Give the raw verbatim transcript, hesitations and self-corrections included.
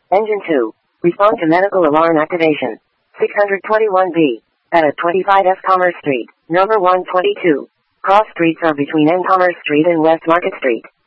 Engine two. Respond to medical alarm activation. six twenty-one B. At a twenty-five F Commerce Street, number one twenty-two. Cross streets are between N Commerce Street and West Market Street.